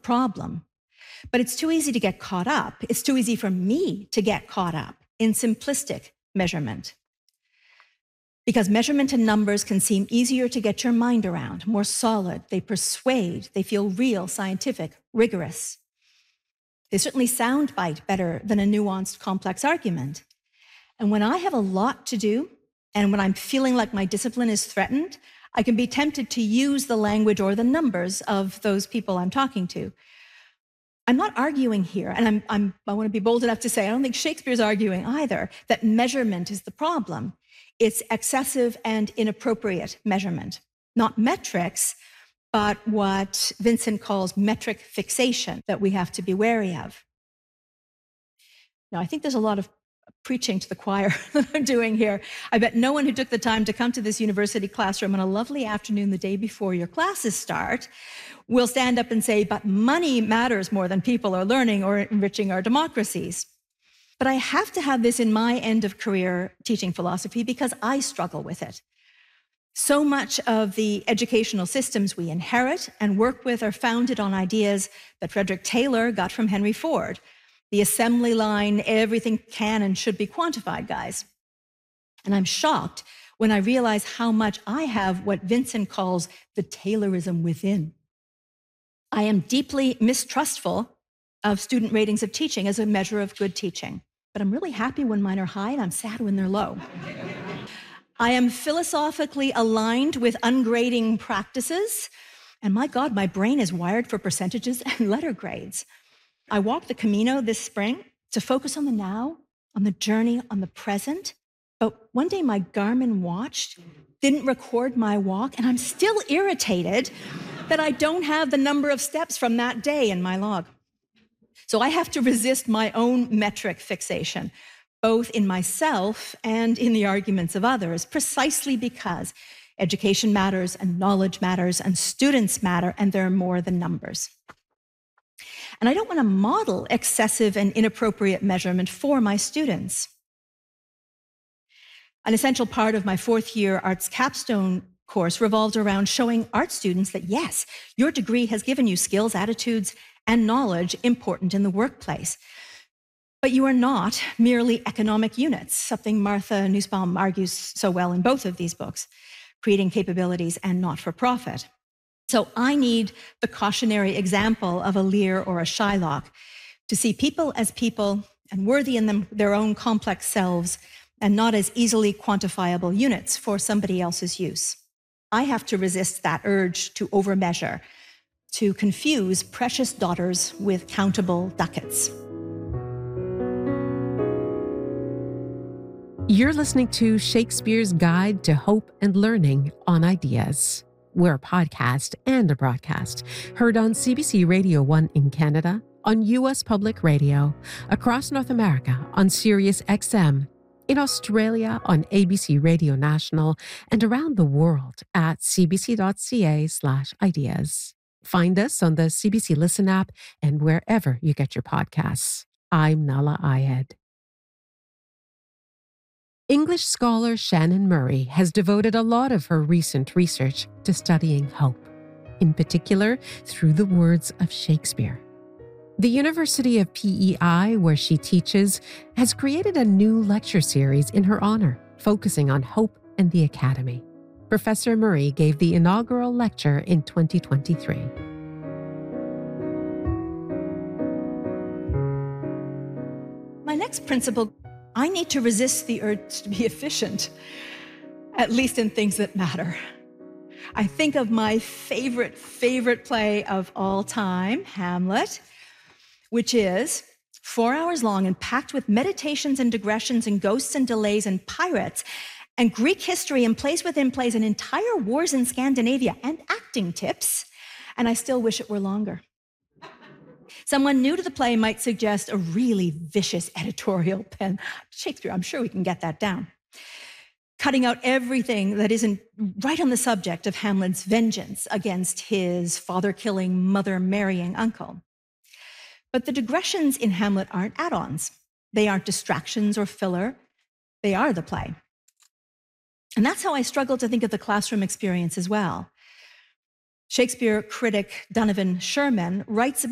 problem. But it's too easy to get caught up. It's too easy for me to get caught up in simplistic measurement. Because measurement and numbers can seem easier to get your mind around, more solid. They persuade, they feel real, scientific, rigorous. They certainly soundbite better than a nuanced, complex argument. And when I have a lot to do, and when I'm feeling like my discipline is threatened, I can be tempted to use the language or the numbers of those people I'm talking to. I'm not arguing here, and I want to be bold enough to say I don't think Shakespeare's arguing either, that measurement is the problem. It's excessive and inappropriate measurement, not metrics, but what Vincent calls metric fixation that we have to be wary of. Now, I think there's a lot of preaching to the choir that I'm doing here. I bet no one who took the time to come to this university classroom on a lovely afternoon the day before your classes start will stand up and say, but money matters more than people are learning or enriching our democracies. But I have to have this in my end of career teaching philosophy because I struggle with it. So much of the educational systems we inherit and work with are founded on ideas that Frederick Taylor got from Henry Ford. The assembly line, everything can and should be quantified, guys. And I'm shocked when I realize how much I have what Vincent calls the Taylorism within. I am deeply mistrustful of student ratings of teaching as a measure of good teaching. But I'm really happy when mine are high and I'm sad when they're low. I am philosophically aligned with ungrading practices. And my God, my brain is wired for percentages and letter grades. I walked the Camino this spring to focus on the now, on the journey, on the present. But one day my Garmin watch didn't record my walk, and I'm still irritated that I don't have the number of steps from that day in my log. So I have to resist my own metric fixation, both in myself and in the arguments of others, precisely because education matters and knowledge matters and students matter, and they're more than numbers. And I don't want to model excessive and inappropriate measurement for my students. An essential part of my fourth-year arts capstone course revolved around showing art students that, yes, your degree has given you skills, attitudes, and knowledge important in the workplace. But you are not merely economic units, something Martha Nussbaum argues so well in both of these books, Creating Capabilities and Not for Profit. So I need the cautionary example of a Lear or a Shylock to see people as people and worthy in their own complex selves and not as easily quantifiable units for somebody else's use. I have to resist that urge to overmeasure, to confuse precious daughters with countable ducats. You're listening to Shakespeare's Guide to Hope and Learning on Ideas. We're a podcast and a broadcast heard on CBC Radio 1 in Canada, on U.S. Public Radio, across North America on Sirius XM, in Australia on ABC Radio National, and around the world at cbc.ca/ideas. Find us on the CBC Listen app and wherever you get your podcasts. I'm Nahlah Ayed. English scholar Shannon Murray has devoted a lot of her recent research to studying hope, in particular through the words of Shakespeare. The University of PEI, where she teaches, has created a new lecture series in her honor, focusing on hope and the academy. Professor Murray gave the inaugural lecture in 2023. My next principle, I need to resist the urge to be efficient, at least in things that matter. I think of my favorite play of all time, Hamlet, which is 4 hours long and packed with meditations and digressions and ghosts and delays and pirates and Greek history and plays within plays and entire wars in Scandinavia and acting tips, and I still wish it were longer. Someone new to the play might suggest a really vicious editorial pen. Shakespeare, I'm sure we can get that down. Cutting out everything that isn't right on the subject of Hamlet's vengeance against his father-killing, mother-marrying uncle. But the digressions in Hamlet aren't add-ons. They aren't distractions or filler. They are the play. And that's how I struggle to think of the classroom experience as well. Shakespeare critic Donovan Sherman writes